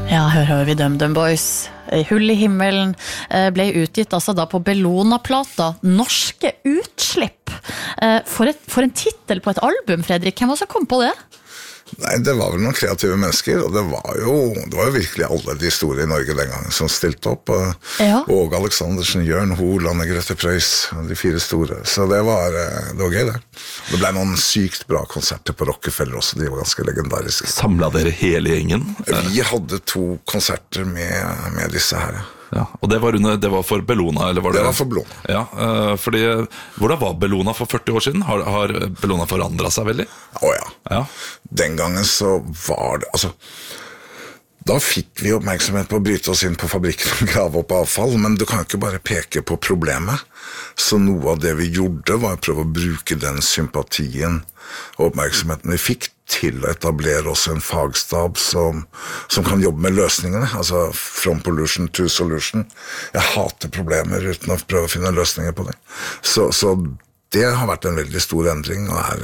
Ja, hører vi DumDum Boys. Hull i himmelen ble utgitt altså da på Bellona-plata Norske utslipp. For en titel på et album, Fredrik. Hvem var det som kom på det? Nei, det var vel noen kreative mennesker, og det var jo virkelig alle de store i Norge den gangen som stilte opp. Åge Aleksandersen, Jørn Hoel, Anne Grete Preus, de 4 store. Så det var gøy det. Det ble noen sykt bra konserter på Rockefeller også, de var ganske legendariske. Samlet dere hele gjengen? Vi hadde 2 konserter med disse her. Ja, og det var for Bellona, eller var det? Det var for Bellona. Ja, fordi, hvordan var Bellona for 40 år siden? Har Bellona forandret seg veldig? Ja. Den gangen så var det, altså, da fikk vi oppmerksomhet på å bryte oss inn på fabrikken og grave opp avfall, men du kan ikke bare peke på problemet. Så noe av det vi gjorde var å prøve å bruke den sympatien og oppmerksomheten vi fikk til å etablere også en fagstab som kan jobbe med løsningene, altså from pollution to solution. Jeg hater problemer uten å prøve å finne løsninger på det. Så det har vært en veldig stor endring, og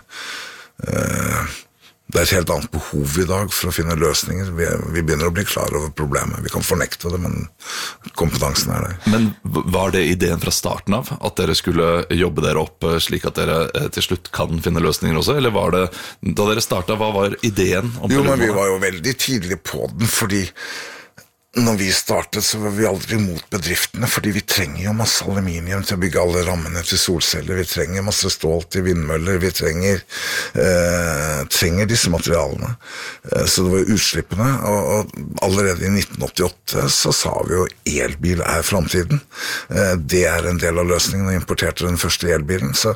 det er et helt annet behov i dag for å finne løsninger. Vi begynner å bli klar over problemet. Vi kan fornekte det, men kompetansen er der. Men var det ideen fra starten av, at dere skulle jobbe dere opp slik at dere til slutt kan finne løsninger også? Eller var det, da dere startet, hva var ideen? Jo, men vi var jo veldig tidlig på den, fordi når vi startet så var vi aldri mot bedriftene, fordi vi trenger jo masse aluminium til å bygge alle rammene til solceller, vi trenger masse stål til vindmøller, vi trenger disse materialene. Så det var utslippene, og allerede i 1988 så sa vi jo elbil er fremtiden. Det er en del av løsningen, og importerte den første elbilen. Så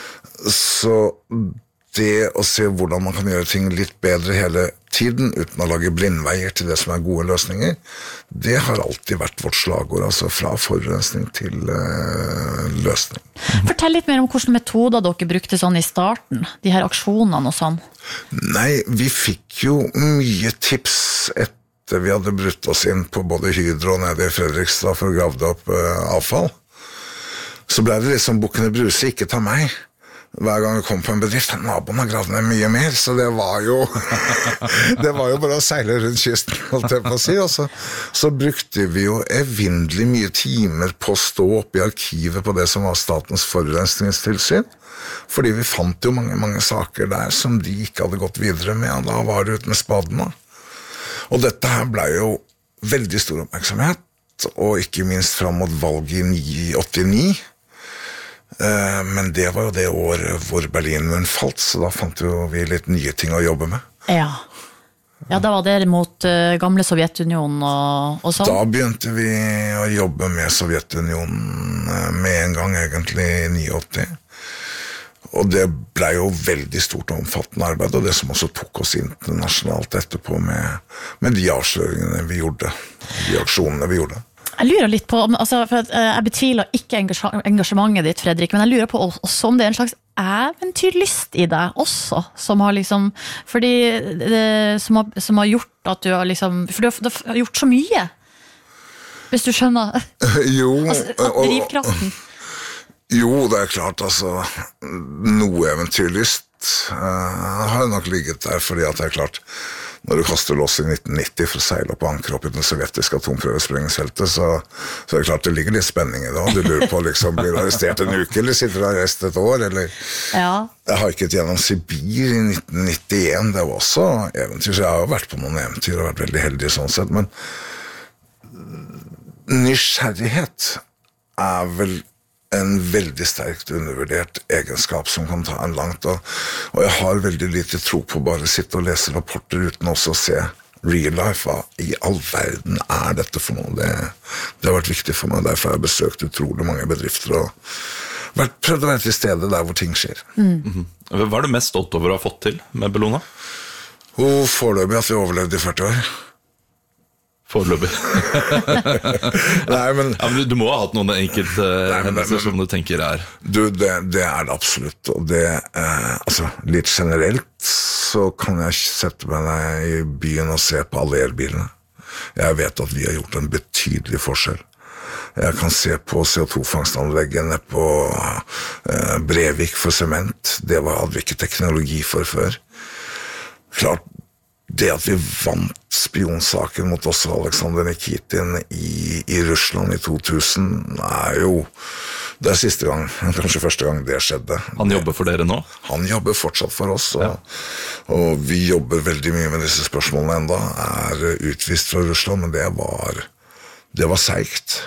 det å se hvordan man kan gjøre ting litt bedre hele tiden, uten å lage blindveier til det som er gode løsninger, det har alltid vært vårt slagord, altså fra forurensning til løsning. Fortell litt mer om hvilke metoder dere brukte sånn i starten, de her aksjonene og sånn. Nei, vi fikk jo mye tips etter vi hadde brutt oss inn på både Hydro og nede i Fredrikstad for å grave opp avfall. Så ble det liksom bukkene Bruse, ikke ta meg. Hver gang vi kom på en bedrift, naboen har gravd ned mye mer, så det var jo bare å seile rundt kysten, holdt jeg på å si, og så brukte vi jo evinnelig mye timer på å stå opp i arkivet på det som var Statens forurensningstilsyn, fordi vi fant jo mange saker der som de ikke hadde gått videre med, og da var det ut med spadene. Og dette her ble jo veldig stor oppmerksomhet, og ikke minst frem mot valget i 89, men det var jo det året hvor Berlinmuren falt, så da fant vi litt nye ting å jobbe med. Ja, da var det mot gamle Sovjetunionen og sånn. Da begynte vi å jobbe med Sovjetunionen med en gang, egentlig i 89. Og det ble jo veldig stort og omfattende arbeid, og det som også tok oss internasjonalt etterpå med de avsløringene vi gjorde, de aksjonene vi gjorde. Jeg lurer litt på, altså, for jeg betviler ikke engasjementet ditt, Fredrik, men jeg lurer på også om det er en slags eventyrlyst i deg også, som har liksom, fordi som har gjort at du har liksom, for du har gjort så mye, hvis du skjønner. Jo, drivkraften. Jo, det er klart, altså, noe eventyrlyst har nok ligget der, fordi at det er klart, når du kaster loss i 1990 for å seile opp anker opp i den sovjetiske atomprøvesprengningsfeltet, så er det klart det ligger litt spenning i det, og du lurer på liksom, blir du arrestert en uke, eller sitter du arrest et år, eller... Ja. Jeg har ikke gjennom Sibir i 1991, det var også eventyr, så jeg har jo vært på noen eventyr og vært veldig heldig sånn sett, men nysgjerrighet er vel en veldig sterkt undervurdert egenskap som kan ta en langt, og jeg har veldig lite tro på bare å sitte og lese rapporter uten også å se real life. Hva i all verden er dette for noe? Det har vært viktig for meg, derfor har jeg besøkt utrolig mange bedrifter og prøvd å være til stede der hvor ting skjer. Hva er du mest stolt over å ha fått til med Bellona? Foreløpig at vi overlevde i 40 år. Foreløpig. Nei, men du må ha hatt noen hendelser som du tenker er... Det er det absolutt, og det, altså, litt generelt så kan jeg sette meg ned i byen og se på alle elbilene. Jeg vet at vi har gjort en betydelig forskjell. Jeg kan se på CO2-fangstanleggene på Brevik for sement. Det hadde vi ikke teknologi for før. Klart, det at vi vant spionsaken mot oss Alexander Nikitin i Russland i 2000 det siste gang, kanskje første gang det skjedde. Han jobber for dere nå? Han jobber fortsatt for oss, og vi jobber veldig mye med disse spørsmålene enda, utvist fra Russland, men det var seigt.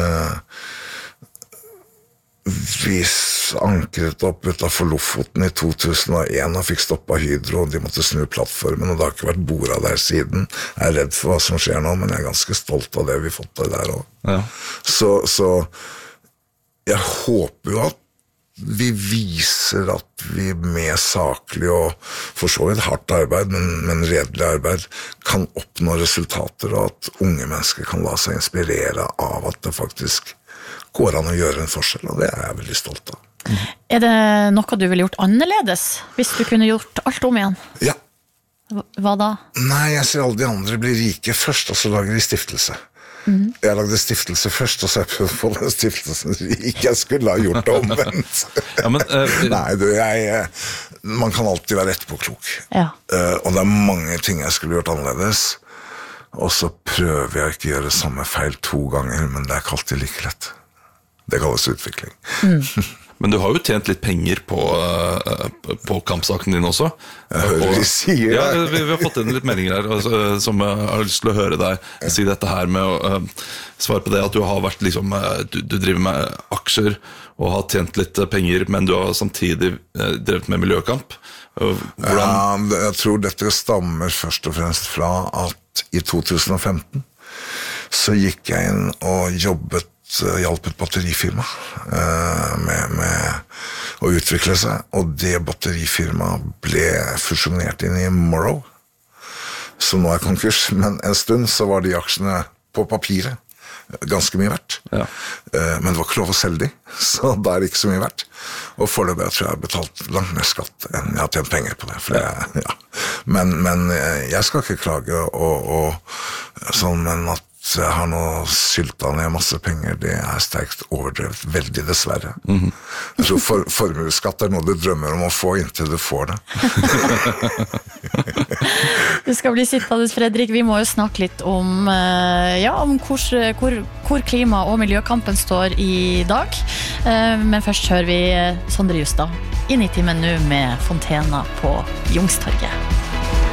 Vi ankret opp utenfor Lofoten i 2001 og fikk stoppet Hydro, og de måtte snu plattformen, og det har ikke vært bordet der siden. Jeg redd for hva som skjer nå, men jeg ganske stolt av det vi fått til der også. Ja. Så jeg håper jo at vi viser at vi med saklig og for så vidt hardt arbeid, men redelig arbeid, kan oppnå resultater, og at unge mennesker kan la seg inspirere av at det faktisk går an å gjøre en forskjell, og det jeg veldig stolt av. Er det noe du ville gjort annerledes, hvis du kunne gjort alt om igjen? Ja. Hva da? Nei, jeg ser alle de andre bli rike først, og så lager de stiftelse. Jeg lagde stiftelse først, og så jeg prøvde å få den stiftelsen rik. Jeg skulle ha gjort det omvendt. Ja, men, Nei, man kan alltid være etterpåklok. Ja. Og det mange ting jeg skulle gjort annerledes, og så prøver jeg ikke å gjøre samme feil 2 ganger, men det ikke alltid like lett. Det kalles utvikling. Men du har jo tjent litt penger på kampsaken din også. Jeg hører de sier det. Ja, vi har fått inn litt meldinger her som jeg har lyst til å høre deg si dette her med å svare på det at du har vært liksom, du driver med aksjer og har tjent litt penger, men du har samtidig drevet med miljøkamp. Hvordan? Ja, jeg tror dette stammer først og fremst fra at i 2015 så gikk jeg inn og hjalp et batterifirma med å utvikle seg, og det batterifirmaet ble fusjonert inn i Morrow, som nå konkurs, men en stund så var de aksjene på papiret ganske mye verdt. Ja. Men det var ikke lov å selge de, så det ikke så mye verdt. Og foreløpig tror jeg har betalt langt mer skatt enn jeg har tjent penger på det. Men jeg skal ikke klage, sånn, men at jeg har nå sylta ned masse penger, det sterkt overdrevet, veldig dessverre. Jeg tror formueskatt noe du drømmer om å få inntil du får det. Du skal bli sittende, Fredrik. Vi må jo snakke litt om hvor klima- og miljøkampen står i dag. Men først hører vi Sondre Justad inn i timen nå med Fontena på Youngstorget.